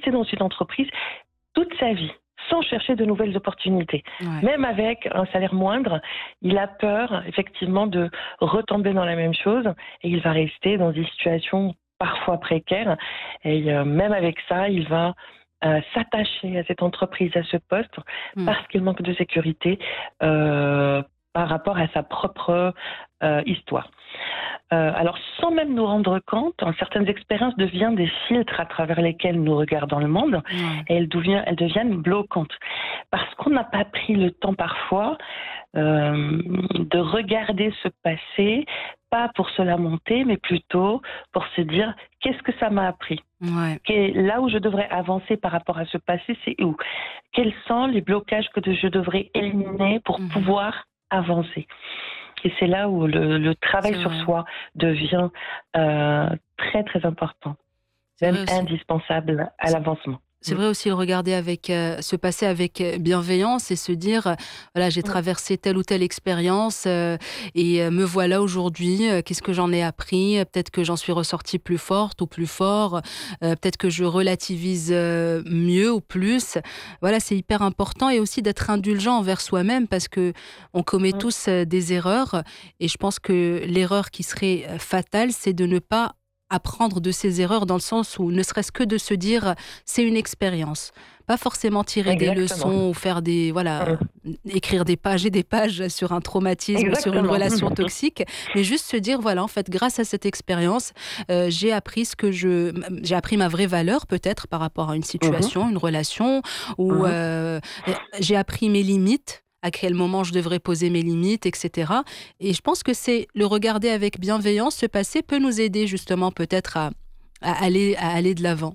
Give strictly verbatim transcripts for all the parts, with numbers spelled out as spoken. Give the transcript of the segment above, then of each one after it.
rester dans une entreprise toute sa vie, sans chercher de nouvelles opportunités. Ouais. Même avec un salaire moindre, il a peur, effectivement, de retomber dans la même chose et il va rester dans des situations parfois précaires. Et euh, même avec ça, il va euh, s'attacher à cette entreprise, à ce poste, mmh. parce qu'il manque de sécurité euh, par rapport à sa propre euh, histoire. Euh, alors, sans même nous rendre compte, certaines expériences deviennent des filtres à travers lesquels nous regardons le monde, ouais. et elles deviennent, elles deviennent bloquantes. Parce qu'on n'a pas pris le temps parfois euh, de regarder ce passé, pas pour se lamenter, mais plutôt pour se dire qu'est-ce que ça m'a appris. Ouais. Là où je devrais avancer par rapport à ce passé, c'est où? Quels sont les blocages que je devrais éliminer pour mmh. pouvoir avancer? Et c'est là où le, le travail sur soi devient euh, très très important, même indispensable à l'avancement. C'est vrai aussi le regarder avec, euh, se passer avec bienveillance et se dire, euh, voilà, j'ai traversé telle ou telle expérience euh, et euh, me voilà aujourd'hui, euh, qu'est-ce que j'en ai appris? Peut-être que j'en suis ressortie plus forte ou plus fort, euh, peut-être que je relativise euh, mieux ou plus. Voilà, c'est hyper important et aussi d'être indulgent envers soi-même parce que on commet mmh. tous euh, des erreurs et je pense que l'erreur qui serait fatale, c'est de ne pas apprendre de ses erreurs dans le sens où ne serait-ce que de se dire c'est une expérience, pas forcément tirer Exactement. des leçons ou faire des voilà mmh. écrire des pages et des pages sur un traumatisme Exactement. sur une relation toxique, mais juste se dire voilà en fait grâce à cette expérience euh, j'ai appris ce que je j'ai appris ma vraie valeur peut-être par rapport à une situation, mmh. une relation ou mmh. euh, j'ai appris mes limites. À quel moment je devrais poser mes limites, et cetera. Et je pense que c'est le regarder avec bienveillance, ce passé peut nous aider justement peut-être à, à, aller, à aller de l'avant.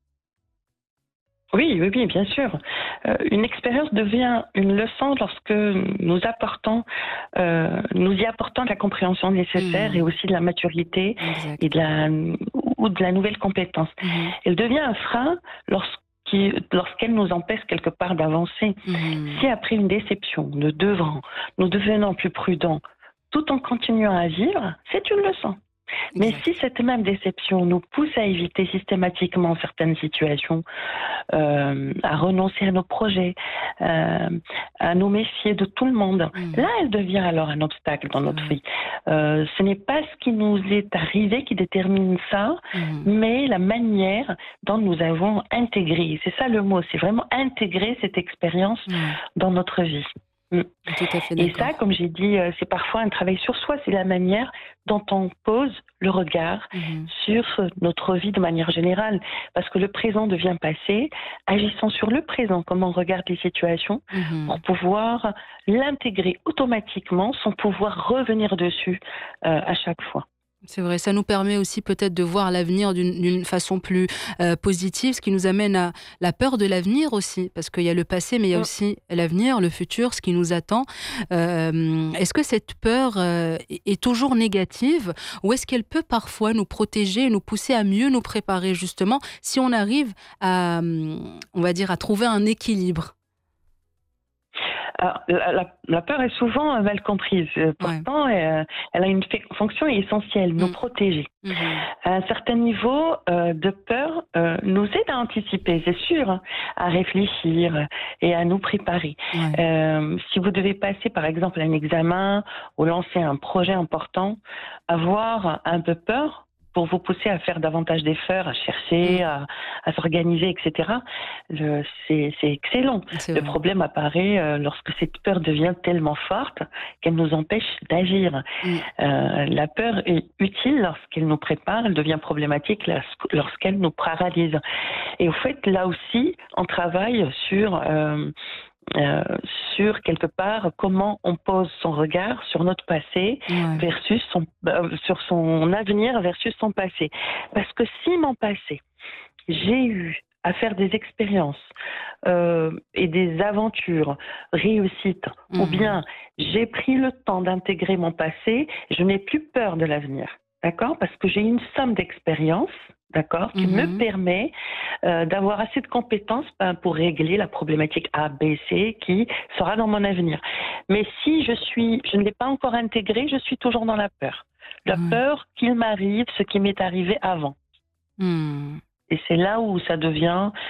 Oui, oui, oui, bien sûr. Euh, une expérience devient une leçon lorsque nous apportons, euh, nous y apportons de la compréhension nécessaire mmh. et aussi de la maturité exact. et de la, ou de la nouvelle compétence. Mmh. Elle devient un frein lorsque Qui, lorsqu'elle nous empêche quelque part d'avancer. Mmh. Si après une déception, nous devons, nous devenons plus prudents, tout en continuant à vivre, c'est une leçon. Exact. Mais si cette même déception nous pousse à éviter systématiquement certaines situations, euh, à renoncer à nos projets, euh, à nous méfier de tout le monde, mmh. là, elle devient alors un obstacle dans notre mmh. vie. Euh, ce n'est pas ce qui nous est arrivé qui détermine ça, mmh. mais la manière dont nous avons intégré. C'est ça le mot, c'est vraiment intégrer cette expérience mmh. dans notre vie. Tout à fait Et ça, comme j'ai dit, c'est parfois un travail sur soi, c'est la manière dont on pose le regard mmh. sur notre vie de manière générale. Parce que le présent devient passé, agissons sur le présent, comment on regarde les situations, mmh. pour pouvoir l'intégrer automatiquement sans pouvoir revenir dessus euh, à chaque fois. C'est vrai, ça nous permet aussi peut-être de voir l'avenir d'une, d'une façon plus euh, positive, ce qui nous amène à la peur de l'avenir aussi, parce qu'il y a le passé, mais il y a aussi l'avenir, le futur, ce qui nous attend. Euh, est-ce que cette peur euh, est toujours négative ou est-ce qu'elle peut parfois nous protéger, nous pousser à mieux nous préparer justement, si on arrive à, on va dire, à trouver un équilibre? Alors, la, la peur est souvent mal comprise. Pourtant, ouais. elle, elle a une fonction essentielle, nous mmh. protéger. Mmh. À un certain niveau euh, de peur euh, nous aide à anticiper, c'est sûr, hein, à réfléchir et à nous préparer. Ouais. Euh, si vous devez passer, par exemple, un examen ou lancer un projet important, avoir un peu peur pour vous pousser à faire davantage d'efforts, à chercher, mmh. à, à s'organiser, et cetera. Le, c'est, c'est excellent. C'est le problème apparaît euh, lorsque cette peur devient tellement forte qu'elle nous empêche d'agir. Mmh. Euh, la peur est utile lorsqu'elle nous prépare, elle devient problématique lorsqu'elle nous paralyse. Et au fait, là aussi, on travaille sur... Euh, Euh, sur quelque part comment on pose son regard sur notre passé ouais. versus son, euh, sur son avenir versus son passé. Parce que si mon passé, j'ai eu à faire des expériences euh, et des aventures réussites, mmh. ou bien j'ai pris le temps d'intégrer mon passé, je n'ai plus peur de l'avenir. D'accord ? Parce que j'ai une somme d'expériences, d'accord, qui mmh. me permet euh, d'avoir assez de compétences ben, pour régler la problématique A, B, C qui sera dans mon avenir. Mais si je suis, je ne l'ai pas encore intégré, je suis toujours dans la peur. La mmh. peur qu'il m'arrive ce qui m'est arrivé avant. Mmh. Et c'est là où ça devient